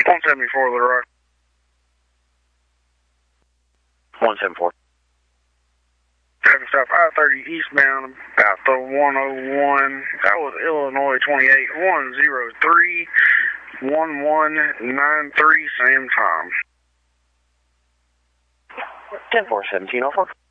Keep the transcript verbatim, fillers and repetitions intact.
one seventy-four Little Rock. one seventy-four. Traffic stop I thirty eastbound, about the one oh one. That was Illinois twenty-eight, one oh three, one one nine three, Sam Tom. ten four, seventeen oh four.